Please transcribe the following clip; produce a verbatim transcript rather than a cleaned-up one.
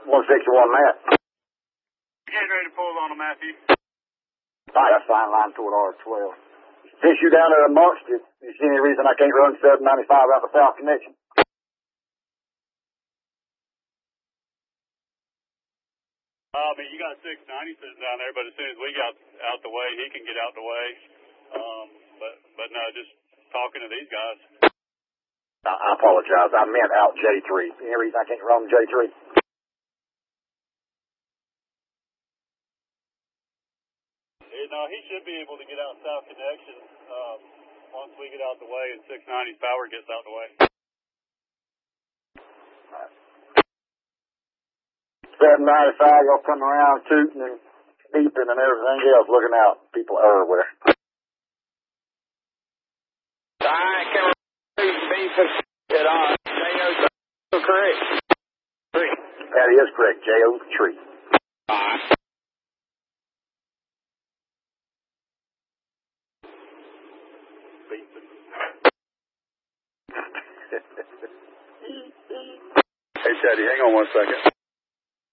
one sixty-one Matt. Getting ready to pull on them, Matthew. All right, that's fine. Line toward R twelve. Since you down there amongst it, is there any reason I can't run seven ninety-five out the south connection? Uh, I mean, you got six ninety sitting down there, but as soon as we got out the way, he can get out the way. Um, but, but no, just talking to these guys. I, I apologize. I meant out J three. Any reason I can't run J three? Yeah, no, he should be able to get out south connection um, once we get out the way and six ninety's power gets out the way. seven ninety-five, y'all come around tooting and beeping and everything else, looking out. People everywhere. I can beeping it on. J O correct. That is correct. J O tree. Alright. Hey, Teddy, hang on one second.